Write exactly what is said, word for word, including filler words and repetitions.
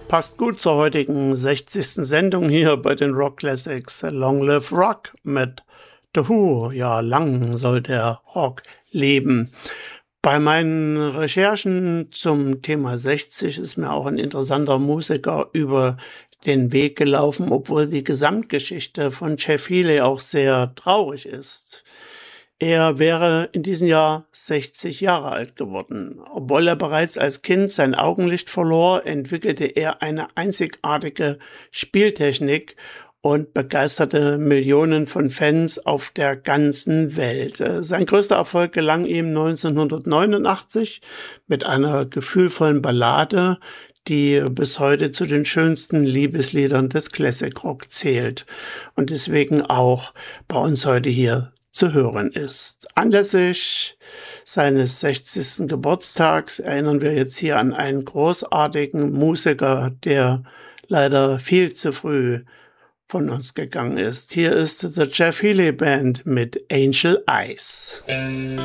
Passt gut zur heutigen sechzigsten Sendung hier bei den Rock Classics. Long Live Rock mit The Who. Ja, lang soll der Rock leben. Bei meinen Recherchen zum Thema sechzig ist mir auch ein interessanter Musiker über den Weg gelaufen, obwohl die Gesamtgeschichte von Jeff Healey auch sehr traurig ist. Er wäre in diesem Jahr sechzig Jahre alt geworden. Obwohl er bereits als Kind sein Augenlicht verlor, entwickelte er eine einzigartige Spieltechnik und begeisterte Millionen von Fans auf der ganzen Welt. Sein größter Erfolg gelang ihm neunzehnhundertneunundachtzig mit einer gefühlvollen Ballade, die bis heute zu den schönsten Liebesliedern des Classic Rock zählt und deswegen auch bei uns heute hier zu hören ist. Anlässlich seines sechzigsten Geburtstags erinnern wir jetzt hier an einen großartigen Musiker, der leider viel zu früh von uns gegangen ist. Hier ist The Jeff Healey Band mit Angel Eyes.